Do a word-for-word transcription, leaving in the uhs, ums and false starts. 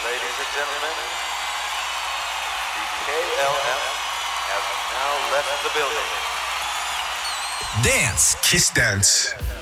Ladies and gentlemen, the K L M has now left the building. Dance! Kiss Dance.